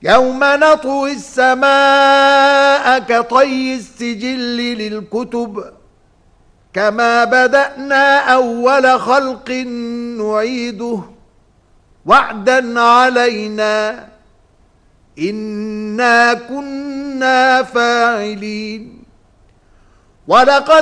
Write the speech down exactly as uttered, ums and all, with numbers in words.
يوم نطوي السماء كطي السجل للكتب كما بدأنا أول خلق نعيده وعدا علينا إنا كنا فاعلين ولقد